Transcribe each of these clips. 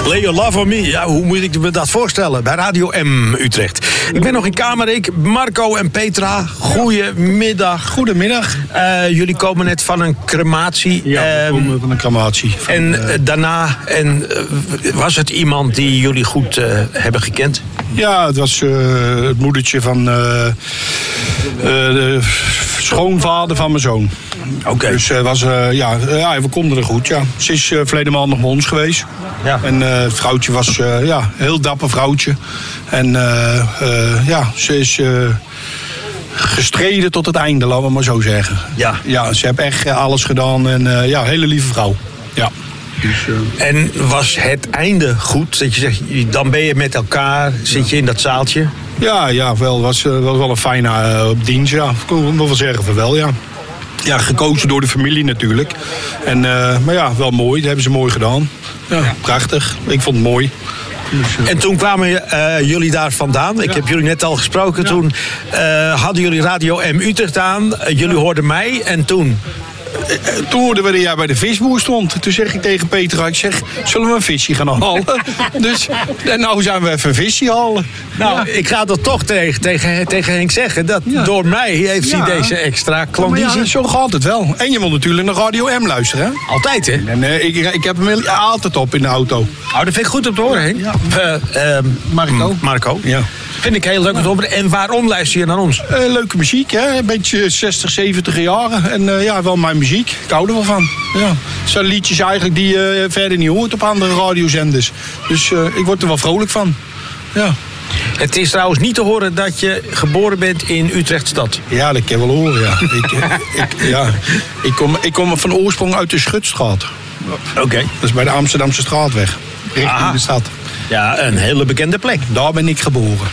Lay Your Love On Me. Ja, hoe moet ik me dat voorstellen? Bij Radio M Utrecht. Ik ben nog in Kamerik. Marco en Petra, goedemiddag. Goedemiddag. Jullie komen net van een crematie. Ja, we komen van een crematie. Daarna, was het iemand die jullie goed hebben gekend? Ja, het was het moedertje van de schoonvader van mijn zoon. Oké. Dus we konden er goed, ja. Ze is verleden maand nog bij ons geweest. Ja. En het vrouwtje was een heel dapper vrouwtje. En ze is gestreden tot het einde, laten we maar zo zeggen. Ja. Ja, ze heeft echt alles gedaan en een hele lieve vrouw. Ja. Dus, En was het einde goed? Dat je zegt, dan ben je met elkaar, zit je in dat zaaltje? Ja, wel. Was wel een fijne dienst, ja. Ik kon wel zeggen van wel, ja. Ja, gekozen door de familie natuurlijk. En, maar ja, wel mooi. Dat hebben ze mooi gedaan. Ja, prachtig. Ik vond het mooi. Dus, En toen kwamen jullie daar vandaan. Ik heb jullie net al gesproken. Ja. Toen hadden jullie Radio M Utrecht aan. Jullie hoorden mij. En toen? Toen hoorden we dat jij bij de visboer stond. Toen zeg ik tegen Petra, zullen we een visje gaan halen? Dus nou zijn we even een visje halen. Nou, ik ga dat toch tegen Henk zeggen. Dat door mij heeft hij deze extra klandizie. Ja, zo gaat het wel. En je moet natuurlijk naar Radio M luisteren, hè? Altijd, hè? En ik heb hem altijd op in de auto. Oh, dat vind ik goed om te horen, Henk. Ja. Marco. Ja. Vind ik heel leuk om te horen. En waarom luister je naar ons? Leuke muziek, hè? Een beetje 60, 70 jaren. En wel mijn muziek. Ik hou er wel van. Ja. Het zijn liedjes eigenlijk die je verder niet hoort op andere radiozenders. Dus ik word er wel vrolijk van. Ja. Het is trouwens niet te horen dat je geboren bent in Utrechtstad. Ja, dat kan je wel horen, ja. Ik kom van oorsprong uit de Schutstraat. Oké. Dat is bij de Amsterdamse straatweg. Richting de stad. Ja, een hele bekende plek. Daar ben ik geboren.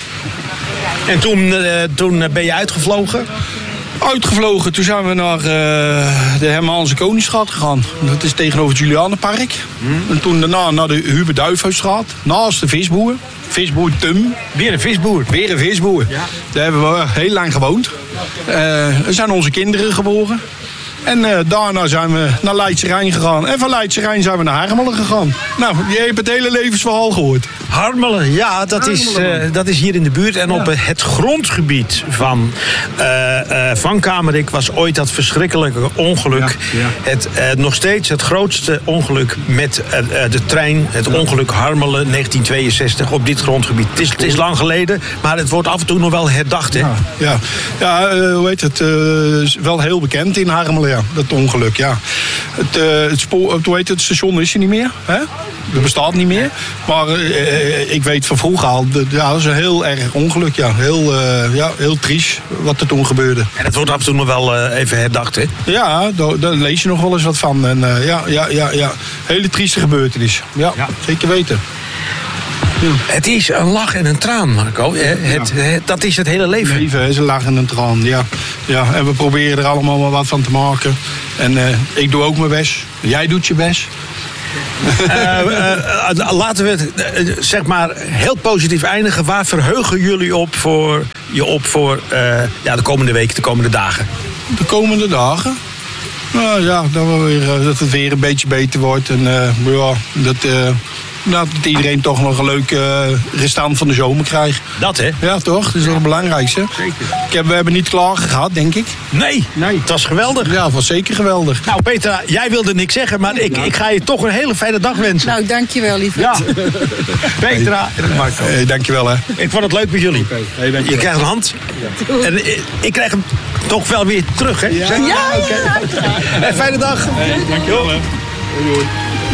En toen ben je uitgevlogen? Uitgevlogen, toen zijn we naar de Hermanse Koningsstraat gegaan. Dat is tegenover het Julianenpark. En toen daarna naar de Hubert Duifhuisstraat. Naast de visboer. Visboer Tum. Weer een visboer. Weer een visboer. Ja. Daar hebben we heel lang gewoond. Er zijn onze kinderen geboren. En daarna zijn we naar Leidse Rijn gegaan. En van Leidse Rijn zijn we naar Harmelen gegaan. Nou, je hebt het hele levensverhaal gehoord. Harmelen, ja, dat is hier in de buurt. En op het grondgebied van Kamerik was ooit dat verschrikkelijke ongeluk. Ja. Nog steeds het grootste ongeluk met de trein. Het ongeluk Harmelen 1962 op dit grondgebied. Het is lang geleden, maar het wordt af en toe nog wel herdacht. Hè? Hoe heet het? Is wel heel bekend in Harmelen. Ja, dat ongeluk, ja. Het station is er niet meer. Hè? Dat bestaat niet meer. Maar ik weet van vroeger al, dat is een heel erg ongeluk. Ja. Heel triest wat er toen gebeurde. En het wordt af en toe nog wel even herdacht, hè? Ja, daar lees je nog wel eens wat van. En, hele trieste gebeurtenis. Ja, zeker weten. Ja. Het is een lach en een traan, Marco. Dat is het hele leven. Het leven is een lach en een traan, ja. En we proberen er allemaal maar wat van te maken. En ik doe ook mijn best. Jij doet je best. Laten we het zeg maar heel positief eindigen. Waar verheugen jullie voor de komende week, de komende dagen? De komende dagen? Nou ja, dat het weer een beetje beter wordt. En dat iedereen toch nog een leuk restant van de zomer krijgt. Dat, hè? Ja, toch? Dat is wel het belangrijkste. Zeker. We hebben niet klaar gehad, denk ik. Nee, het was geweldig. Ja, het was zeker geweldig. Nou, Petra, jij wilde niks zeggen, maar ik ga je toch een hele fijne dag wensen. Nou, dankjewel, lieve. Ja. Petra en Marco. Dankjewel, hè. Ik vond het leuk met jullie. Je krijgt een hand. Ja. En ik krijg hem toch wel weer terug, hè? Ja. Fijne dag. Dankjewel, hè. Hoi.